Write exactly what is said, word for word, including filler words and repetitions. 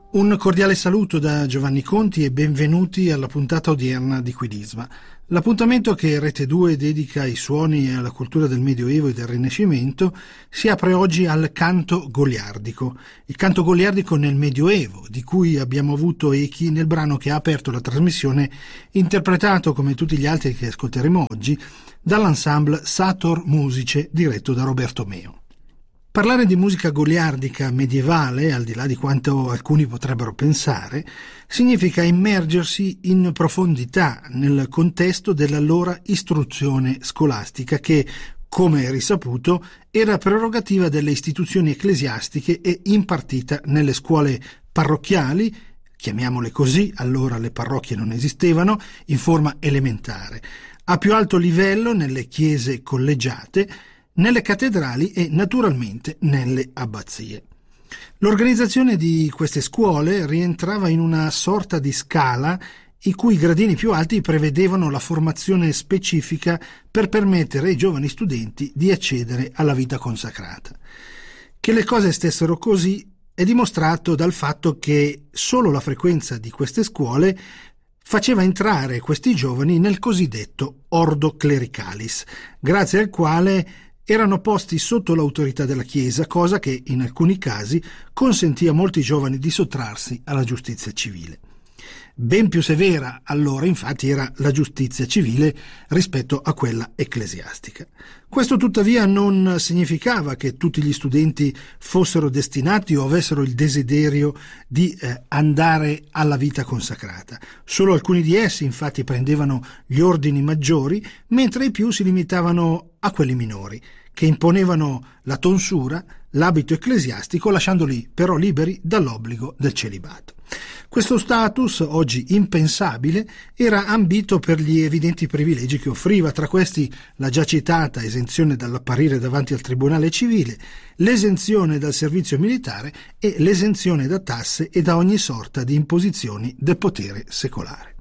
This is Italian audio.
Un cordiale saluto da Giovanni Conti e benvenuti alla puntata odierna di Quidisma, l'appuntamento che Rete due dedica ai suoni e alla cultura del Medioevo e del Rinascimento. Si apre oggi al canto goliardico, il canto goliardico nel Medioevo, di cui abbiamo avuto echi nel brano che ha aperto la trasmissione, interpretato come tutti gli altri che ascolteremo oggi dall'ensemble Sator Musice diretto da Roberto Meo. Parlare di musica goliardica medievale, al di là di quanto alcuni potrebbero pensare, significa immergersi in profondità nel contesto dell'allora istruzione scolastica che, come è risaputo, era prerogativa delle istituzioni ecclesiastiche e impartita nelle scuole parrocchiali, chiamiamole così, allora le parrocchie non esistevano, in forma elementare, a più alto livello nelle chiese collegiate, nelle cattedrali e naturalmente nelle abbazie. L'organizzazione di queste scuole rientrava in una sorta di scala i cui gradini più alti prevedevano la formazione specifica per permettere ai giovani studenti di accedere alla vita consacrata. Che le cose stessero così è dimostrato dal fatto che solo la frequenza di queste scuole faceva entrare questi giovani nel cosiddetto ordo clericalis, grazie al quale erano posti sotto l'autorità della Chiesa, cosa che in alcuni casi consentì a molti giovani di sottrarsi alla giustizia civile. Ben più severa allora infatti era la giustizia civile rispetto a quella ecclesiastica. Questo tuttavia non significava che tutti gli studenti fossero destinati o avessero il desiderio di eh, andare alla vita consacrata. Solo alcuni di essi infatti prendevano gli ordini maggiori, mentre i più si limitavano a quelli minori, che imponevano la tonsura, l'abito ecclesiastico, lasciandoli però liberi dall'obbligo del celibato. Questo status, oggi impensabile, era ambito per gli evidenti privilegi che offriva, tra questi la già citata esenzione dall'apparire davanti al tribunale civile, l'esenzione dal servizio militare e l'esenzione da tasse e da ogni sorta di imposizioni del potere secolare.